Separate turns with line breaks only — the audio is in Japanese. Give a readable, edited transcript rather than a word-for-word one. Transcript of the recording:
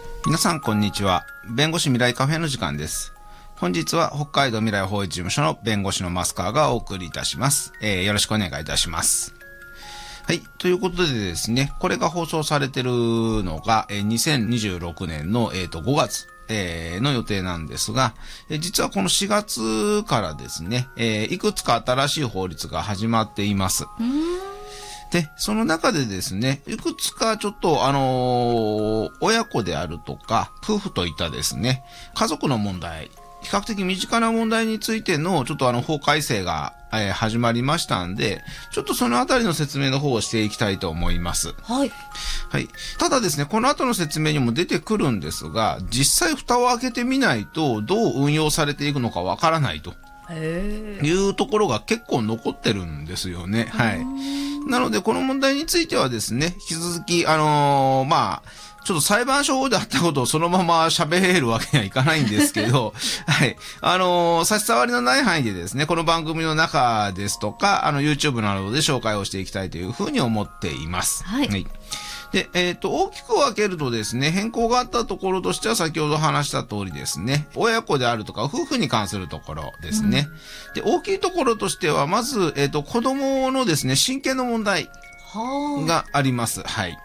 皆さんこんにちは。弁護士未来カフェの時間です。本日は北海道未来法律事務所の弁護士の増川がお送りいたします。よろしくお願いいたします。はい。ということでですね、これが放送されてるのが、2026年の、5月。の予定なんですが、実はこの4月からですね、いくつか新しい法律が始まっています。で、その中でですね、いくつかちょっと親子であるとか、夫婦といったですね、家族の問題、比較的身近な問題についてのちょっと法改正が、始まりましたんで、ちょっとそのあたりの説明の方をしていきたいと思います。
はい。
はい。ただですね、この後の説明にも出てくるんですが、実際蓋を開けてみないと、どう運用されていくのかわからないと。いうところが結構残ってるんですよね。はい。なので、この問題についてはですね、引き続き、ちょっと裁判所であったことをそのまま喋るわけにはいかないんですけど、はい。差し障りのない範囲でですね、この番組の中ですとか、YouTube などで紹介をしていきたいというふうに思っています。
はい。
はい。で、大きく分けるとですね、変更があったところとしては先ほど話した通りですね、親子であるとか夫婦に関するところですね。で、大きいところとしては、まず、子供のですね、親権の問題があります。はい。